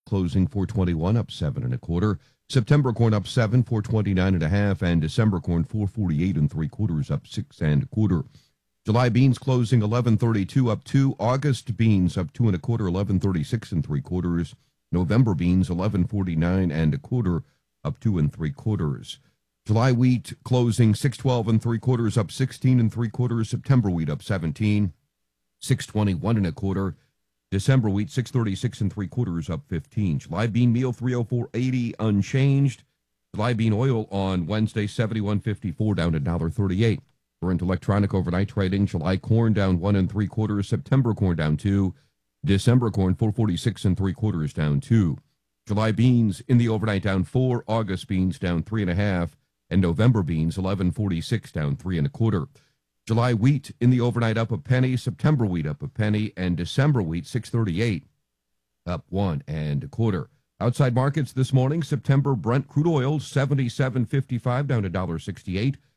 closing 421, up 7 1/4. September corn up 7, 429.5, and December corn 448 3/4, up 6 1/4. July beans closing 1132, up 2. August beans up 2 1/4, 1136 3/4. November beans 1149 1/4, up 2 3/4. July wheat closing 612 3/4, up 16 3/4. September wheat up 17, 621 1/4. December wheat 636 3/4, up 15. July bean meal 304.80 unchanged. July bean oil on Wednesday 71.54, down to $1.38. Current electronic overnight trading. July corn down 1 3/4. September corn down 2. December corn 446 3/4, down 2. July beans in the overnight down 4. August beans down 3.5, and November beans 11.46, down 3 1/4. July wheat in the overnight up a penny, September wheat up a penny, and December wheat 638, up 1 1/4. Outside markets this morning, September Brent crude oil 77.55, down to $1.68.